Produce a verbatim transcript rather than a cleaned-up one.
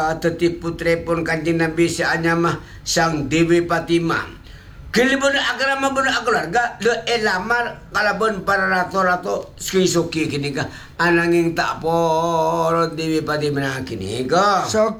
Teti putri pun Kanjeng Nabi seanya mah sang Dewi Fatimah. Kilibun agrama bun keluarga le elamar kalabun para rato-rato suki-suki kini ka ananging tak por Dewi Fatimah kini ka. So